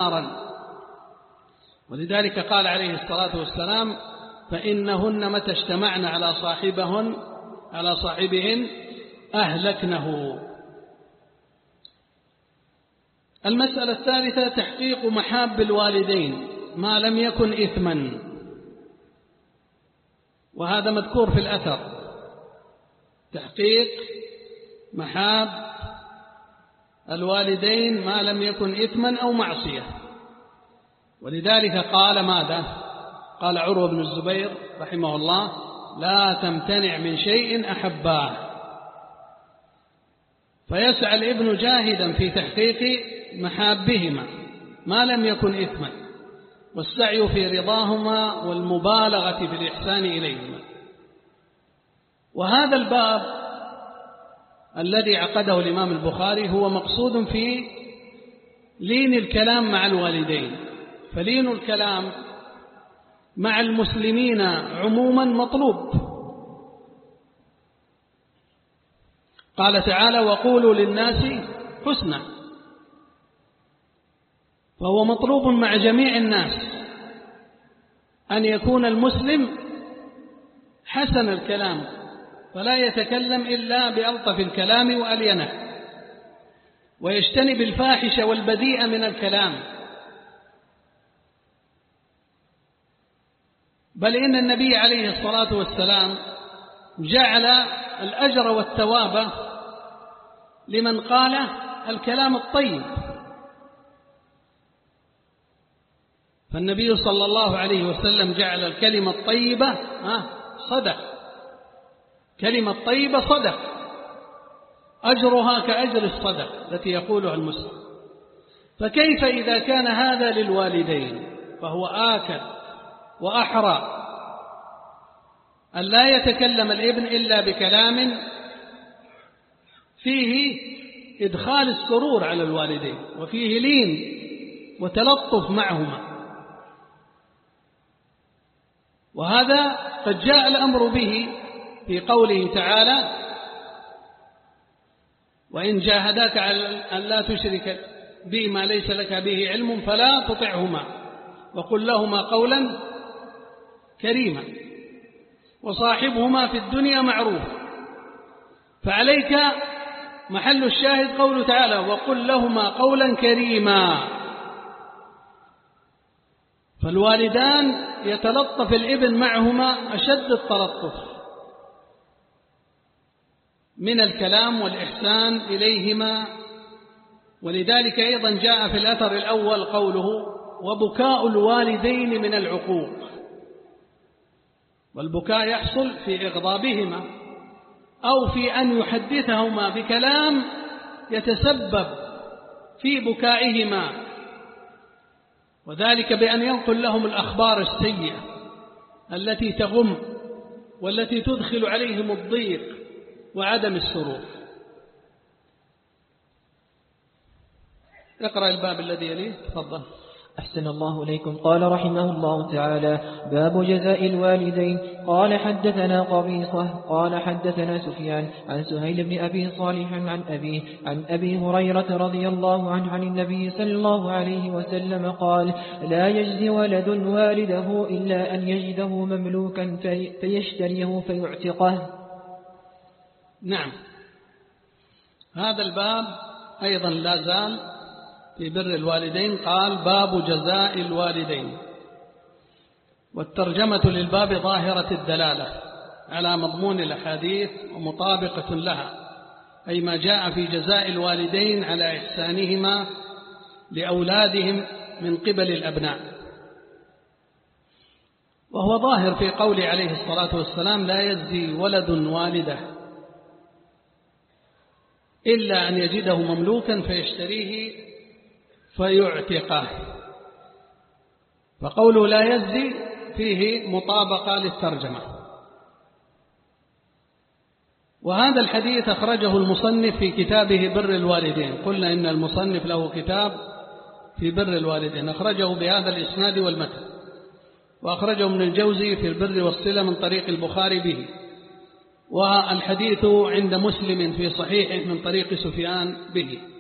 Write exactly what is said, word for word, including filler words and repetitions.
ولذلك قال عليه الصلاة والسلام: فإنهن متى اجتمعن على صاحبهن على صاحبهن أهلكنه. المسألة الثالثة: تحقيق محاب الوالدين ما لم يكن إثما، وهذا مذكور في الأثر، تحقيق محاب الوالدين ما لم يكن إثما أو معصية. ولذلك قال ماذا؟ قال عروة بن الزبير رحمه الله: لا تمتنع من شيء أحباه. فيسعى الابن جاهدا في تحقيق محابهما ما لم يكن إثما، والسعي في رضاهما والمبالغة في الإحسان إليهما. وهذا الباب الذي عقده الإمام البخاري هو مقصود في لين الكلام مع الوالدين، فلين الكلام مع المسلمين عموما مطلوب. قال تعالى: وقولوا للناس حسنا، فهو مطلوب مع جميع الناس أن يكون المسلم حسن الكلام، فلا يتكلم إلا بألطف الكلام وألينه، ويجتنب الفاحش والبذيء من الكلام. بل إن النبي عليه الصلاة والسلام جعل الأجر والثواب لمن قال الكلام الطيب. فالنبي صلى الله عليه وسلم جعل الكلمة الطيبة صدق، كلمة طيبة صدق، أجرها كأجر الصدق التي يقولها المسلم. فكيف إذا كان هذا للوالدين؟ فهو آكد وأحرى أن لا يتكلم الابن إلا بكلام فيه إدخال السرور على الوالدين، وفيه لين وتلطف معهما. وهذا قد جاء الأمر به في قوله تعالى: وإن جاهداك على أن لا تشرك بي ما ليس لك به علم فلا تطعهما وقل لهما قولا كريما وصاحبهما في الدنيا معروف. فعليك محل الشاهد قوله تعالى: وقل لهما قولا كريما. فالوالدان يتلطف الابن معهما أشد التلطف من الكلام والإحسان إليهما. ولذلك أيضا جاء في الأثر الأول قوله: وبكاء الوالدين من العقوق. والبكاء يحصل في إغضابهما أو في أن يحدثهما بكلام يتسبب في بكائهما، وذلك بأن ينقل لهم الأخبار السيئة التي تغم والتي تدخل عليهم الضيق وعدم السرور. اقرأ الباب الذي يليه، تفضل. أحسن الله إليكم. قال رحمه الله تعالى: باب جزاء الوالدين. قال حدثنا قبيصة قال حدثنا سفيان عن سهيل بن أبي صالح عن أبيه عن أبي هريرة رضي الله عنه عن النبي صلى الله عليه وسلم قال: لا يجزي ولد والده إلا أن يجده مملوكا في فيشتريه فيعتقه. نعم، هذا الباب أيضا لا زال في بر الوالدين. قال: باب جزاء الوالدين. والترجمة للباب ظاهرة الدلالة على مضمون الأحاديث ومطابقة لها، أي ما جاء في جزاء الوالدين على إحسانهما لأولادهم من قبل الأبناء. وهو ظاهر في قول عليه الصلاة والسلام: لا يجزي ولد والده إلا أن يجده مملوكا فيشتريه فيعتقه. فقوله لا يجزي فيه مطابقة للترجمة. وهذا الحديث أخرجه المصنف في كتابه بر الوالدين. قلنا إن المصنف له كتاب في بر الوالدين، أخرجه بهذا الإسناد والمتن، وأخرجه ابن الجوزي في البر والصلة من طريق البخاري به. والحديث عند مسلم في صحيحه من طريق سفيان به.